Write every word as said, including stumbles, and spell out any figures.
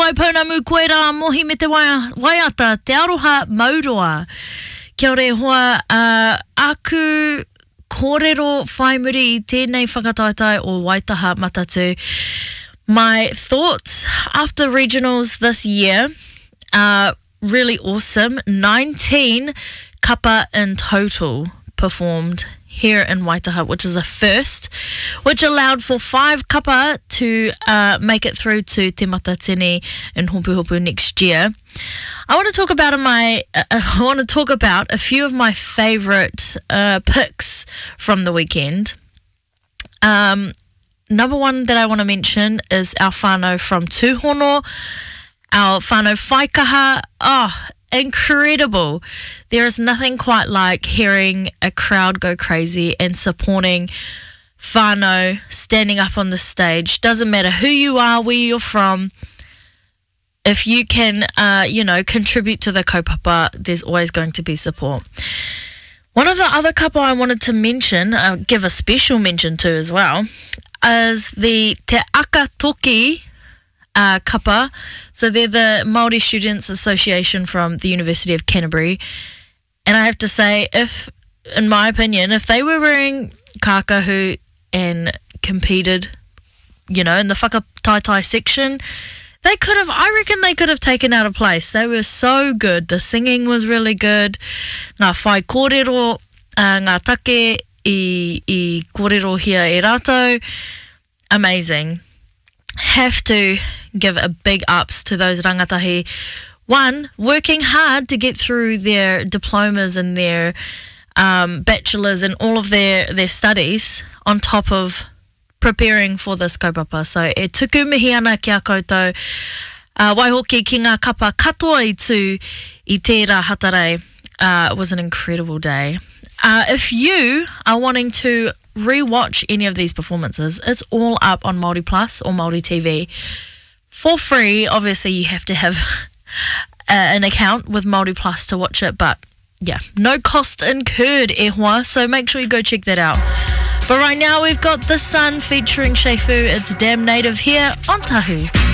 Kai Pounamu koe rā mohi me te waia, waiata, te aroha mauroa. Kia ore hoa, uh, aku kōrero whai muri i tēnei whakataitai o Waitaha Matatu. My thoughts after regionals this year are really awesome. nineteen kapa in total performed here in Waitaha, which is a first, which allowed for five kapa to uh, make it through to Te Matatini in Hopu Hopu next year. I want to talk about my. Uh, I want to talk about a few of my favourite uh, picks from the weekend. Um, number one that I want to mention is our whānau from Tūhono, our whānau Whaikaha. Oh, incredible. There is nothing quite like hearing a crowd go crazy and supporting whānau standing up on the stage. Doesn't matter who you are, where you're from. If you can, uh, you know, contribute to the kaupapa, there's always going to be support. One of the other kapa I wanted to mention, uh, give a special mention to as well, is the Te Akatoki uh, kapa. So they're the Māori Students Association from the University of Canterbury. And I have to say, if, in my opinion, if they were wearing kākahu and competed, you know, in the whakataitai section, they could have, I reckon they could have taken out a place. They were so good. The singing was really good. Ngā whai kōrero, uh, ngā take i, i kōrero hia e rātou. Amazing. Have to give a big ups to those rangatahi. One, working hard to get through their diplomas and their um, bachelors and all of their, their studies on top of preparing for this kaupapa. So e tuku mihi ana ki a koutou. Uh, waihoki ki ngā kapa katoa i tū i tērā hatarei. Uh, it was an incredible day. Uh, if you are wanting to re-watch any of these performances, it's all up on Māori Plus or Māori T V for free. Obviously you have to have uh, an account with Māori Plus to watch it, but yeah, no cost incurred, e hoa, so make sure you go check that out. But right now we've got The Sun featuring Sheifu. It's Damn Native here on Tahu.